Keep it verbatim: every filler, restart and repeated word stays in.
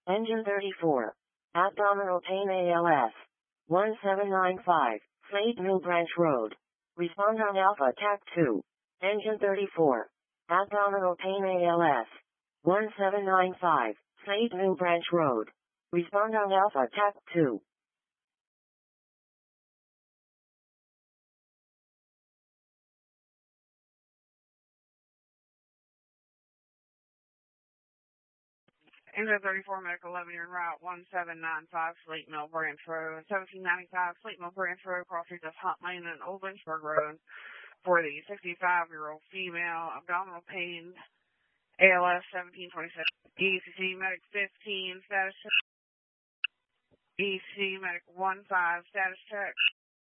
Engine thirty-four. Abdominal pain A L S. one seven nine five, Slate Mill Branch Road. Respond on Alpha T A C two. Engine thirty-four. Abdominal pain A L S. one seven nine five, Slate Mill Branch Road. Respond on Alpha T A C two. Engine thirty-four, Medical eleven, you're en route one seven nine five, Slate Mill Branch Road, seventeen ninety-five, Slate Mill Branch Road, crossing of Hot Lane and Old Lynchburg Road, for the sixty-five-year-old female, abdominal pain, A L S seventeen twenty-seven, E C C Medic fifteen, status check, E C C Medic one five, status check.